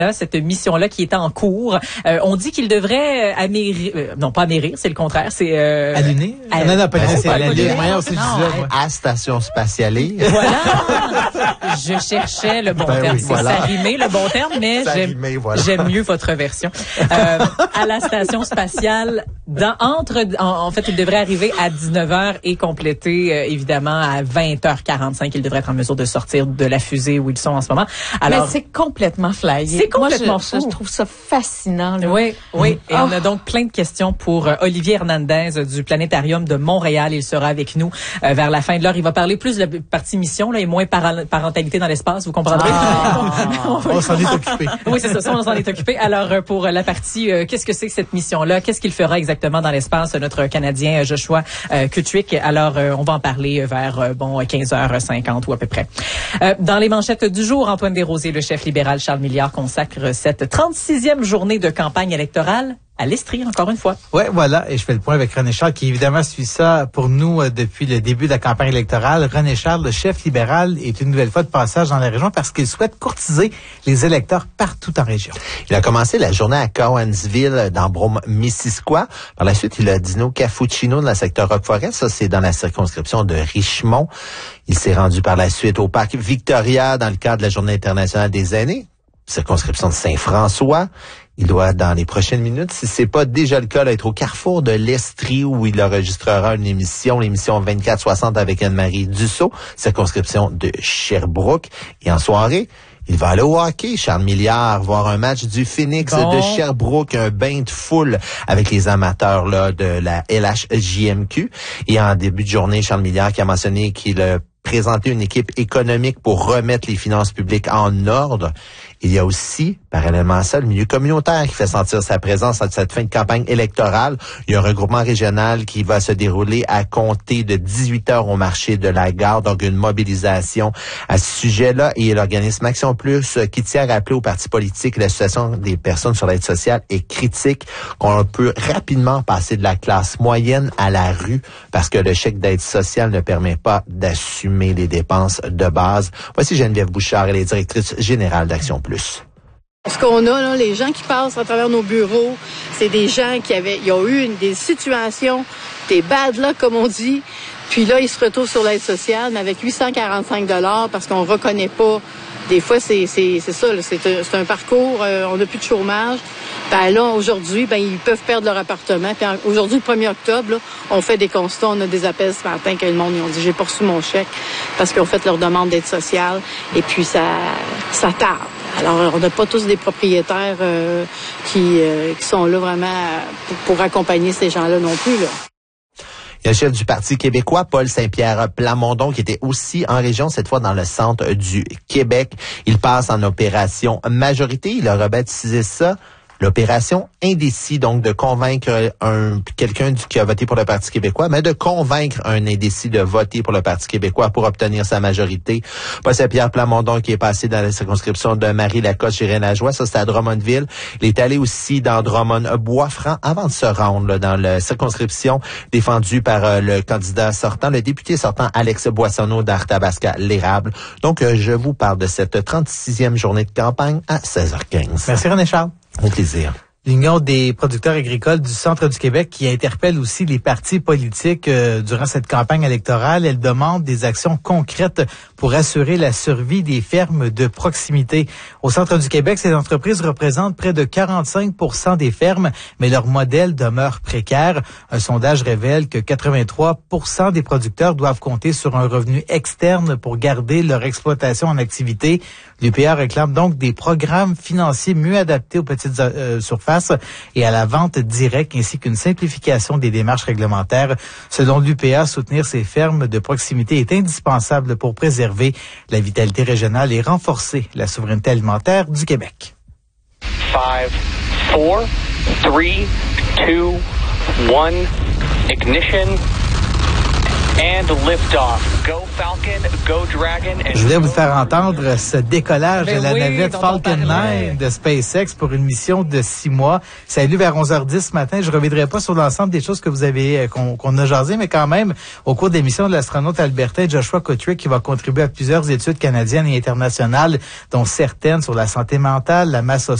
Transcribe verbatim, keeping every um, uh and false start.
cette mission-là qui est en cours. Euh, on dit qu'il devrait amérir, euh, non pas amérir, c'est le contraire, c'est... Euh, Alluner? À, non, non, pas c'est c'est à la lune. Moi aussi, je disais, moi. À Station Spatiale. Voilà! Je cherchais le bon ben terme. Oui, c'est voilà. ça rimait, le bon terme, mais ça j'aime, rimait, voilà. j'aime mieux votre version. Euh, à la Station Spatiale, dans, entre, en, en fait, il devrait arriver à dix-neuf heures et compléter, euh, évidemment, à vingt heures quarante-cinq. Il devrait être en mesure de sortir de la fusée où ils sont en ce moment. Alors, mais c'est complètement flyé. C'est complètement Moi, je, fou. je trouve ça fascinant. Là. Oui, oui. Et Oh. on a donc plein de questions pour euh, Olivier Hernandez euh, du Planétarium de Montréal. Il sera avec nous euh, vers la fin de l'heure. Il va parler plus de la partie mission là, et moins para- parentalité dans l'espace, vous comprendrez. Ah. on, va- On s'en est occupé. Oui, c'est ça, ça, on s'en est occupé. Alors, euh, pour euh, la partie, euh, qu'est-ce que c'est que cette mission-là? Qu'est-ce qu'il fera exactement dans l'espace, notre Canadien euh, Joshua euh, Kutwick? Alors, euh, on va en parler vers, euh, bon, quinze heures cinquante ou à peu près. Euh, dans les manchettes du jour, Antoine Desrosiers, le chef libéral Charles Milliard, consacre cette trente-sixième journée de campagne électorale à l'Estrie, encore une fois. Ouais, voilà. Et je fais le point avec René Charles, qui évidemment suit ça pour nous euh, depuis le début de la campagne électorale. René Charles, le chef libéral, est une nouvelle fois de passage dans la région parce qu'il souhaite courtiser les électeurs partout en région. Il a commencé la journée à Cowansville, dans Brome-Missisquoi. Par la suite, il a dîné au Cappuccino dans le secteur Rock-Forest. Ça, c'est dans la circonscription de Richmond. Il s'est rendu par la suite au parc Victoria dans le cadre de la Journée internationale des aînés. Circonscription de Saint-François. Il doit, dans les prochaines minutes, si c'est pas déjà le cas, là, être au carrefour de l'Estrie où il enregistrera une émission, l'émission vingt-quatre soixante avec Anne-Marie Dussault, circonscription de Sherbrooke. Et en soirée, il va aller au hockey, Charles Milliard, voir un match du Phoenix bon. de Sherbrooke, un bain de foule avec les amateurs là de la L H J M Q. Et en début de journée, Charles Milliard qui a mentionné qu'il a présenté une équipe économique pour remettre les finances publiques en ordre. Il y a aussi, parallèlement à ça, le milieu communautaire qui fait sentir sa présence à cette fin de campagne électorale. Il y a un regroupement régional qui va se dérouler à compter de dix-huit heures au marché de la gare. Donc, une mobilisation à ce sujet-là. Et l'organisme Action Plus qui tient à rappeler aux partis politiques que la situation des personnes sur l'aide sociale est critique, qu'on peut rapidement passer de la classe moyenne à la rue parce que le chèque d'aide sociale ne permet pas d'assumer les dépenses de base. Voici Geneviève Bouchard, elle est directrice générale d'Action Plus. Ce qu'on a, là, les gens qui passent à travers nos bureaux, c'est des gens qui avaient, ils ont eu une, des situations, des bad luck, comme on dit, puis là, ils se retrouvent sur l'aide sociale, mais avec huit cent quarante-cinq dollars parce qu'on reconnaît pas. Des fois, c'est, c'est, c'est ça, là, c'est, un, c'est un parcours, euh, on n'a plus de chômage. Ben là, aujourd'hui, ben ils peuvent perdre leur appartement. Puis aujourd'hui, le premier octobre, là, on fait des constats, on a des appels ce matin que le monde, ils ont dit, j'ai pas reçu mon chèque parce qu'ils ont fait leur demande d'aide sociale et puis ça, ça tarde. Alors, on n'a pas tous des propriétaires euh, qui, euh, qui sont là vraiment pour, pour accompagner ces gens-là non plus, là. Il y a le chef du Parti québécois, Paul Saint-Pierre Plamondon, qui était aussi en région, cette fois dans le centre du Québec. Il passe en opération majorité. Il a rebaptisé ça l'opération indécis, donc de convaincre un quelqu'un qui a voté pour le Parti québécois, mais de convaincre un indécis de voter pour le Parti québécois pour obtenir sa majorité. Paul Saint-Pierre Plamondon qui est passé dans la circonscription de Marie-Lacoste, Gérin-Lajoie, ça c'était à Drummondville. Il est allé aussi dans Drummond-Boisfranc avant de se rendre là, dans la circonscription défendue par euh, le candidat sortant, le député sortant Alex Boissonneau d'Arthabasca-l'Érable. Donc, euh, je vous parle de cette trente-sixième journée de campagne à seize heures quinze. Merci René Charles. Au plaisir. L'Union des producteurs agricoles du centre du Québec qui interpelle aussi les partis politiques euh, durant cette campagne électorale. Elle demande des actions concrètes pour assurer la survie des fermes de proximité. Au centre du Québec, ces entreprises représentent près de quarante-cinq pour cent des fermes, mais leur modèle demeure précaire. Un sondage révèle que quatre-vingt-trois pour cent des producteurs doivent compter sur un revenu externe pour garder leur exploitation en activité. L'U P A réclame donc des programmes financiers mieux adaptés aux petites euh, surfaces et à la vente directe, ainsi qu'une simplification des démarches réglementaires. Selon l'U P A, soutenir ces fermes de proximité est indispensable pour préserver la vitalité régionale et renforcer la souveraineté alimentaire du Québec. Five, four, three, two, one, ignition. And liftoff. Go Falcon, go Dragon. And Je voulais vous faire entendre ce décollage Ben de la oui, navette dont on Falcon parlait. nine de SpaceX pour une mission de six mois. Ça a eu lieu vers onze heures dix ce matin. Je ne reviendrai pas sur l'ensemble des choses que vous avez euh, qu'on qu'on a jasé, mais quand même, au cours de l'émission de l'astronaute albertain Joshua Kutryk, qui va contribuer à plusieurs études canadiennes et internationales, dont certaines sur la santé mentale, la masse